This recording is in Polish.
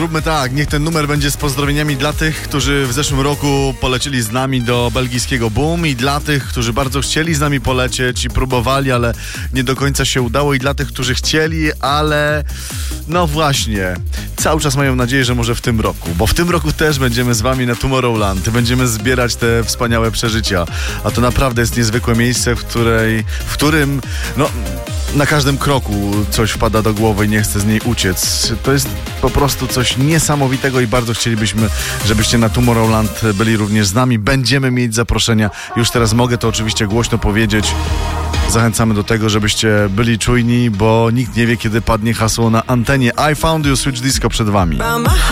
zróbmy tak, niech ten numer będzie z pozdrowieniami dla tych, którzy w zeszłym roku polecieli z nami do belgijskiego Boom i dla tych, którzy bardzo chcieli z nami polecieć i próbowali, ale nie do końca się udało i dla tych, którzy chcieli, ale no właśnie, cały czas mają nadzieję, że może w tym roku, bo w tym roku też będziemy z wami na Tomorrowland, będziemy zbierać te wspaniałe przeżycia, a to naprawdę jest niezwykłe miejsce, w którym no na każdym kroku coś wpada do głowy i nie chce z niej uciec. To jest po prostu coś niesamowitego i bardzo chcielibyśmy, żebyście na Tomorrowland byli również z nami. Będziemy mieć zaproszenia. Już teraz mogę to oczywiście głośno powiedzieć. Zachęcamy do tego, żebyście byli czujni, bo nikt nie wie, kiedy padnie hasło na antenie. I Found You, Switch Disco przed wami.